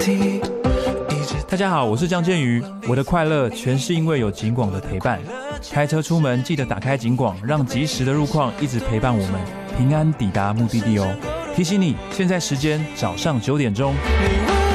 大家好，我是江建宇，我的快乐全是因为有警广的陪伴。开车出门记得打开警广，让及时的路况一直陪伴我们，平安抵达目的地哦。提醒你，现在时间早上9点钟。